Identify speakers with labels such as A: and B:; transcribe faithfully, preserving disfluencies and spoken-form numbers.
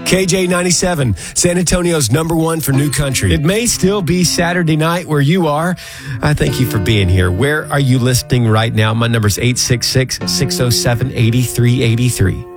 A: K J ninety-seven, San Antonio's number one for new country. It may still be Saturday night where you are. I thank you for being here. Where are you listening right now? My number's eight six six, six oh seven, eight three eight three.